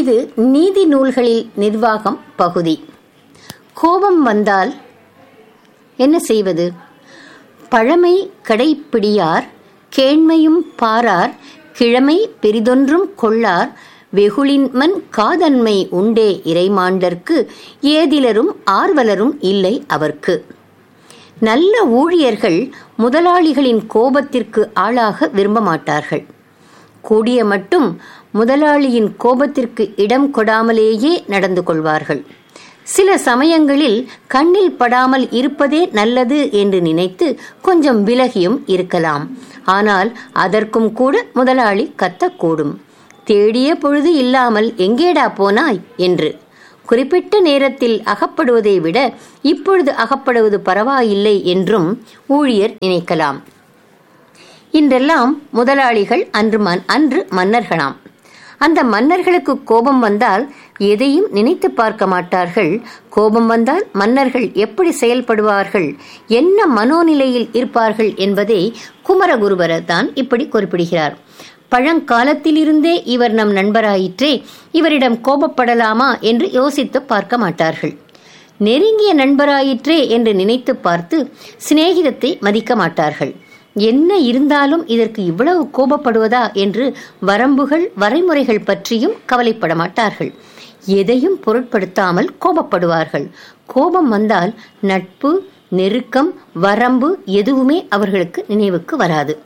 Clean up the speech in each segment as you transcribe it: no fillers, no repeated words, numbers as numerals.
இது நீதி நூல்களில் நிர்வாகம் பகுதி. கோபம் வந்தால் என்ன செய்வது? பழமை கடைப்பிடியார், கேண்மையும் பாரார், கிழமை பெரிதொன்றும் கொள்ளார், வெகுளின்மன் காதன்மை உண்டே இறைமாண்டற்கு, ஏதிலரும் ஆர்வலரும் இல்லை அவர்க்கு. நல்ல ஊழியர்கள் முதலாளிகளின் கோபத்திற்கு ஆளாக விரும்ப மாட்டார்கள். கூடிய மட்டும் முதலாளியின் கோபத்திற்கு இடம் கொடாமலேயே நடந்து கொள்வார்கள். சில சமயங்களில் கண்ணில் படாமல் இருப்பதே நல்லது என்று நினைத்து கொஞ்சம் விலகியும் இருக்கலாம். ஆனால் அதற்கும் கூட முதலாளி கத்தக்கூடும். தேடிய பொழுது இல்லாமல் எங்கேடா போனாய் என்று. குறிப்பிட்ட நேரத்தில் அகப்படுவதை விட இப்பொழுது அகப்படுவது பரவாயில்லை என்றும் ஊழியர் நினைக்கலாம். இன்றெல்லாம் முதலாளிகள் அன்று மன்னர்களாம். அந்த மன்னர்களுக்கு கோபம் வந்தால் எதையும் நினைத்து பார்க்க மாட்டார்கள். கோபம் வந்தால் மன்னர்கள் எப்படி செயல்படுவார்கள், என்ன மனோநிலையில் இருப்பார்கள் என்பதை குமரகுருபரர் தான் இப்படி குறிப்பிடுகிறார். பழங்காலத்திலிருந்தே இவர் நம் நண்பராயிற்றே, இவரிடம் கோபப்படலாமா என்று யோசித்து பார்க்க மாட்டார்கள். நெருங்கிய நண்பராயிற்றே என்று நினைத்து பார்த்து சிநேகிதத்தை மதிக்க மாட்டார்கள். என்ன இருந்தாலும் இதற்கு இவ்வளவு கோபப்படுவதா என்று வரம்புகள் வரைமுறைகள் பற்றியும் கவலைப்பட மாட்டார்கள். எதையும் பொருட்படுத்தாமல் கோபப்படுவார்கள். கோபம் வந்தால் நட்பு, நெருக்கம், வரம்பு எதுவுமே அவர்களுக்கு நினைவுக்கு வராது.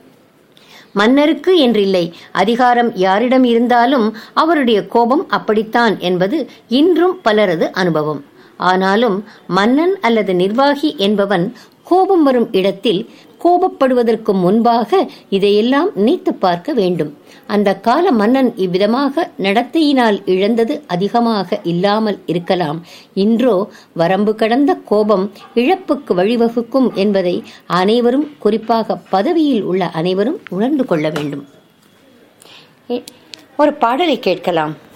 மன்னருக்கு என்றில்லை, அதிகாரம் யாரிடம் இருந்தாலும் அவருடைய கோபம் அப்படித்தான் என்பது இன்றும் பலரது அனுபவம். ஆனாலும் மன்னன் அல்லது நிர்வாகி என்பவன் கோபம் வரும் இடத்தில் கோபப்படுவதற்கு முன்பாக இதையெல்லாம் நினைத்து பார்க்க வேண்டும். அந்த கால மன்னன் இவ்விதமாக நடத்தையினால் இழந்தது அதிகமாக இல்லாமல் இருக்கலாம். இன்றோ வரம்பு கடந்த கோபம் இழப்புக்கு வழிவகுக்கும் என்பதை அனைவரும், குறிப்பாக பதவியில் உள்ள அனைவரும் உணர்ந்து கொள்ள வேண்டும். ஒரு பாடலை கேட்கலாம்.